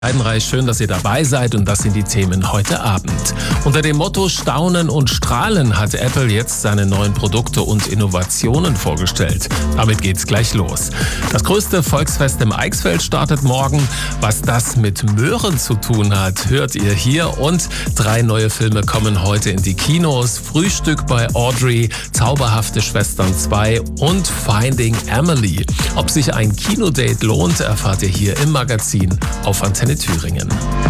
Heidenreich, schön, dass ihr dabei seid und das sind die Themen heute Abend. Unter dem Motto Staunen und Strahlen hat Apple jetzt seine neuen Produkte und Innovationen vorgestellt. Damit geht's gleich los. Das größte Volksfest im Eichsfeld startet morgen. Was das mit Möhren zu tun hat, hört ihr hier. Und 3 neue Filme kommen heute in die Kinos. Frühstück bei Audrey, Zauberhafte Schwestern 2 und Finding Emily. Ob sich ein Kinodate lohnt, erfahrt ihr hier im Magazin auf Antenne Thüringen.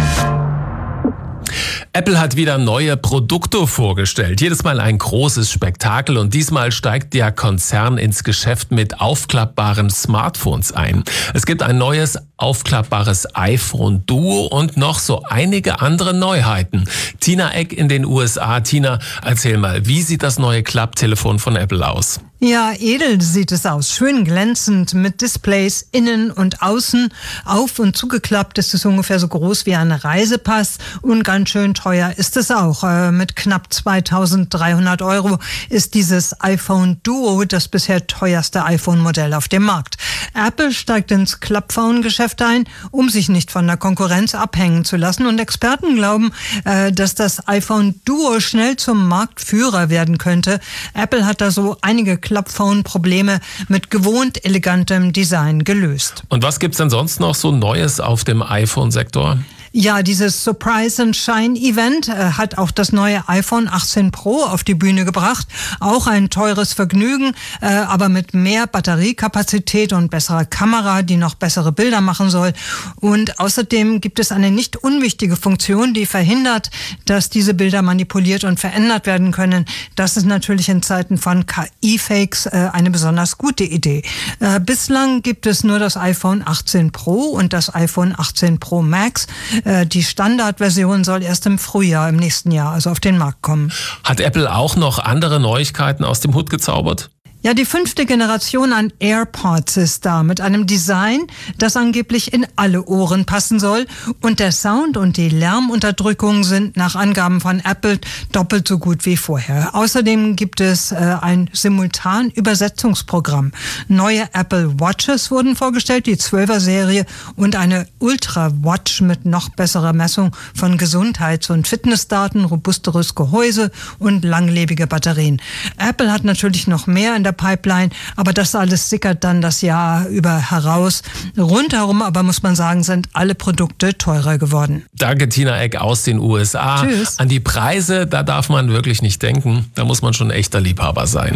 Apple hat wieder neue Produkte vorgestellt. Jedes Mal ein großes Spektakel und diesmal steigt der Konzern ins Geschäft mit aufklappbaren Smartphones ein. Es gibt ein neues aufklappbares iPhone Duo und noch so einige andere Neuheiten. Tina Eck in den USA. Tina, erzähl mal, wie sieht das neue Klapptelefon von Apple aus? Ja, edel sieht es aus. Schön glänzend mit Displays innen und außen. Auf- und zugeklappt ist es ungefähr so groß wie ein Reisepass und ganz schön teuer ist es auch. Mit knapp 2.300 € ist dieses iPhone Duo das bisher teuerste iPhone-Modell auf dem Markt. Apple steigt ins Klappphone-Geschäft ein, um sich nicht von der Konkurrenz abhängen zu lassen. Und Experten glauben, dass das iPhone Duo schnell zum Marktführer werden könnte. Apple hat da so einige Klappphone-Probleme mit gewohnt elegantem Design gelöst. Und was gibt's denn sonst noch so Neues auf dem iPhone-Sektor? Ja, dieses Surprise and Shine Event hat auch das neue iPhone 18 Pro auf die Bühne gebracht. Auch ein teures Vergnügen, aber mit mehr Batteriekapazität und besserer Kamera, die noch bessere Bilder machen soll. Und außerdem gibt es eine nicht unwichtige Funktion, die verhindert, dass diese Bilder manipuliert und verändert werden können. Das ist natürlich in Zeiten von KI-Fakes eine besonders gute Idee. Bislang gibt es nur das iPhone 18 Pro und das iPhone 18 Pro Max. Die Standardversion soll erst im Frühjahr im nächsten Jahr, also auf den Markt kommen. Hat Apple auch noch andere Neuigkeiten aus dem Hut gezaubert? Ja, die 5. Generation an AirPods ist da mit einem Design, das angeblich in alle Ohren passen soll. Und der Sound und die Lärmunterdrückung sind nach Angaben von Apple doppelt so gut wie vorher. Außerdem gibt es ein Simultan-Übersetzungsprogramm. Neue Apple Watches wurden vorgestellt, die 12er-Serie und eine Ultra-Watch mit noch besserer Messung von Gesundheits- und Fitnessdaten, robusteres Gehäuse und langlebige Batterien. Apple hat natürlich noch mehr in der Pipeline, aber das alles sickert dann das Jahr über heraus. Rundherum aber muss man sagen, sind alle Produkte teurer geworden. Danke, Tina Eck aus den USA. Tschüss. An die Preise, da darf man wirklich nicht denken. Da muss man schon ein echter Liebhaber sein.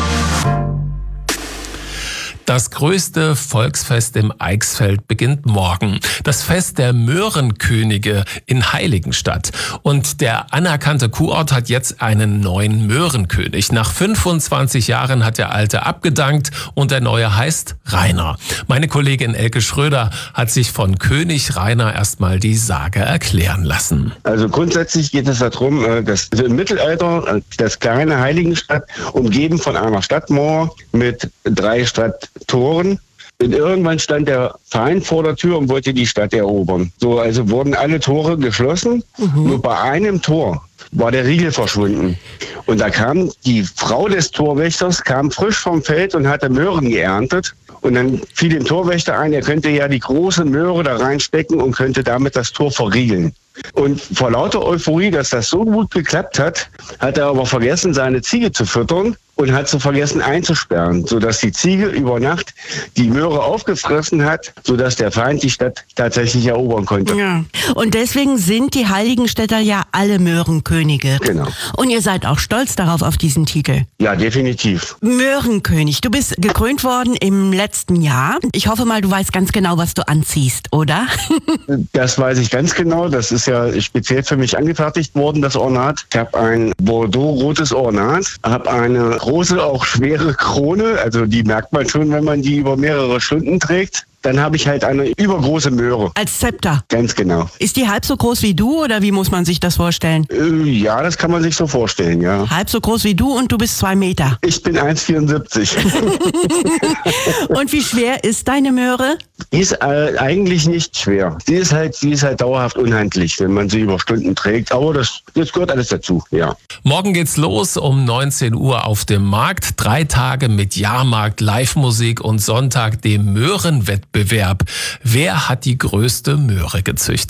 Das größte Volksfest im Eichsfeld beginnt morgen. Das Fest der Möhrenkönige in Heiligenstadt. Und der anerkannte Kurort hat jetzt einen neuen Möhrenkönig. Nach 25 Jahren hat der alte abgedankt und der neue heißt Rainer. Meine Kollegin Elke Schröder hat sich von König Rainer erstmal die Sage erklären lassen. Also grundsätzlich geht es darum, dass im Mittelalter das kleine Heiligenstadt umgeben von einer Stadtmauer mit 3 Stadttoren. Und irgendwann stand der Feind vor der Tür und wollte die Stadt erobern. So, also wurden alle Tore geschlossen. Nur bei einem Tor war der Riegel verschwunden. Und da kam die Frau des Torwächters, kam frisch vom Feld und hatte Möhren geerntet. Und dann fiel dem Torwächter ein, er könnte ja die große Möhre da reinstecken und könnte damit das Tor verriegeln. Und vor lauter Euphorie, dass das so gut geklappt hat, hat er aber vergessen, seine Ziege zu füttern und hat sie vergessen einzusperren, sodass die Ziege über Nacht die Möhre aufgefressen hat, sodass der Feind die Stadt tatsächlich erobern konnte. Ja. Und deswegen sind die Heiligenstädter ja alle Möhrenkönige. Genau. Und ihr seid auch stolz darauf, auf diesen Titel. Ja, definitiv. Möhrenkönig, du bist gekrönt worden im letzten Jahr. Ich hoffe mal, du weißt ganz genau, was du anziehst, oder? Das weiß ich ganz genau. Das ist ja speziell für mich angefertigt worden, das Ornat. Ich habe ein Bordeaux-rotes Ornat, habe eine große, auch schwere Krone. Also die merkt man schon, wenn man die über mehrere Stunden trägt. Dann habe ich halt eine übergroße Möhre. Als Zepter? Ganz genau. Ist die halb so groß wie du oder wie muss man sich das vorstellen? Ja, das kann man sich so vorstellen, ja. Halb so groß wie du und du bist 2 Meter. Ich bin 1,74. Und wie schwer ist deine Möhre? Die ist eigentlich nicht schwer. Sie ist halt dauerhaft unhandlich, wenn man sie über Stunden trägt. Aber das gehört alles dazu, ja. Morgen geht's los um 19 Uhr auf dem Markt. 3 Tage mit Jahrmarkt, Live-Musik und Sonntag dem Möhrenwettbewerb. Wer hat die größte Möhre gezüchtet?